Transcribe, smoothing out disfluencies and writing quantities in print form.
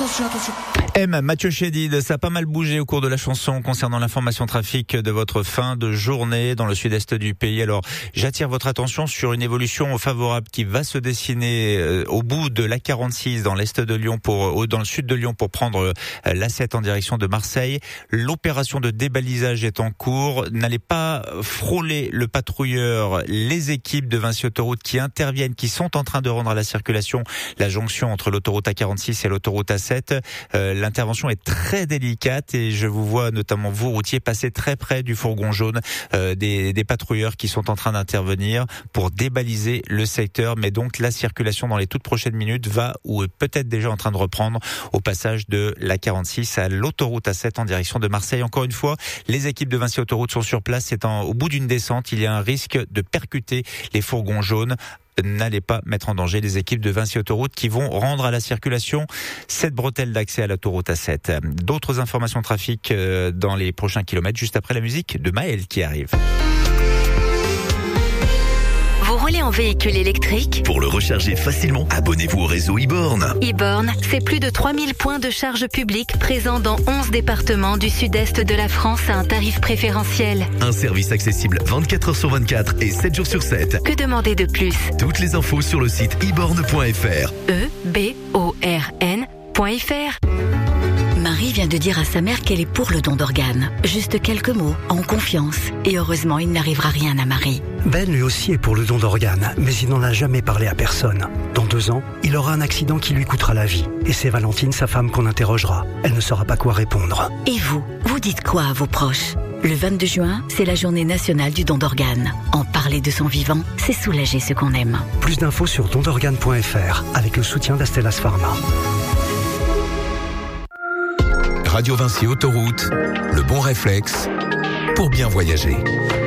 attention. Mathieu Chédid, ça a pas mal bougé au cours de la chanson concernant l'information trafic de votre fin de journée dans le sud-est du pays. Alors, j'attire votre attention sur une évolution favorable qui va se dessiner au bout de l'A46 dans l'est de Lyon dans le sud de Lyon pour prendre l'A7 en direction de Marseille. L'opération de débalisage est en cours. N'allez pas frôler le patrouilleur. Les équipes de Vinci Autoroute qui interviennent, qui sont en train de rendre à la circulation la jonction entre l'autoroute A46 et l'autoroute A7. L'intervention est très délicate et je vous vois notamment vous, routiers, passer très près du fourgon jaune des patrouilleurs qui sont en train d'intervenir pour débaliser le secteur. Mais donc la circulation dans les toutes prochaines minutes va ou est peut-être déjà en train de reprendre au passage de l'A46 à l'autoroute A7 en direction de Marseille. Encore une fois, les équipes de Vinci Autoroute sont sur place. Au bout d'une descente, il y a un risque de percuter les fourgons jaunes. N'allez pas mettre en danger les équipes de Vinci Autoroute qui vont rendre à la circulation cette bretelle d'accès à l'autoroute A7. D'autres informations trafic dans les prochains kilomètres, juste après la musique de Maël qui arrive. Vous roulez en véhicule électrique ? Pour le recharger facilement, abonnez-vous au réseau e-born. e-born, c'est plus de 3000 points de charge publique présents dans 11 départements du sud-est de la France à un tarif préférentiel. Un service accessible 24 heures sur 24 et 7 jours sur 7. Que demander de plus ? Toutes les infos sur le site eborn.fr. eborn.fr. Marie vient de dire à sa mère qu'elle est pour le don d'organes. Juste quelques mots, en confiance. Et heureusement, il n'arrivera rien à Marie. Ben lui aussi est pour le don d'organes, mais il n'en a jamais parlé à personne. Dans 2 ans, il aura un accident qui lui coûtera la vie. Et c'est Valentine, sa femme, qu'on interrogera. Elle ne saura pas quoi répondre. Et vous dites quoi à vos proches ? Le 22 juin, c'est la journée nationale du don d'organes. En parler de son vivant, c'est soulager ceux qu'on aime. Plus d'infos sur dondorganes.fr avec le soutien d'Astellas Pharma. Radio Vinci Autoroute, le bon réflexe pour bien voyager.